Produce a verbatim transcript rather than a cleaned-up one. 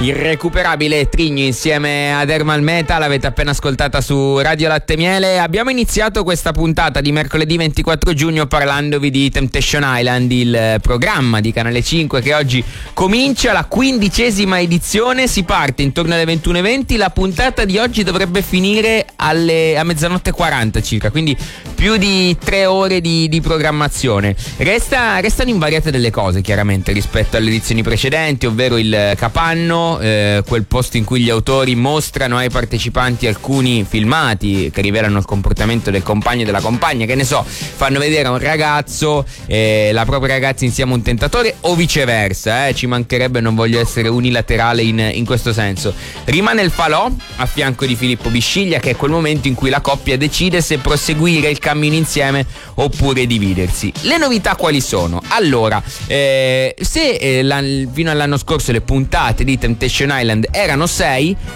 Irrecuperabile Trigno insieme ad Ermal Meta, l'avete appena ascoltata su Radio Latte Miele. Abbiamo iniziato questa puntata di mercoledì ventiquattro giugno parlandovi di Temptation Island, il programma di Canale cinque che oggi comincia la quindicesima edizione. Si parte intorno alle ventuno e venti, la puntata di oggi dovrebbe finire alle, a mezzanotte e quaranta circa, quindi più di tre ore di, di programmazione. Resta, restano invariate delle cose chiaramente rispetto alle edizioni precedenti, ovvero il capanno, Eh, quel posto in cui gli autori mostrano ai partecipanti alcuni filmati che rivelano il comportamento del compagno e della compagna, che ne so, fanno vedere a un ragazzo eh, la propria ragazza insieme a un tentatore o viceversa, eh, ci mancherebbe, non voglio essere unilaterale in, in questo senso. Rimane il falò a fianco di Filippo Bisciglia, che è quel momento in cui la coppia decide se proseguire il cammino insieme oppure dividersi. Le novità quali sono? Allora, eh, se eh, fino all'anno scorso le puntate di Temptation Island erano sei,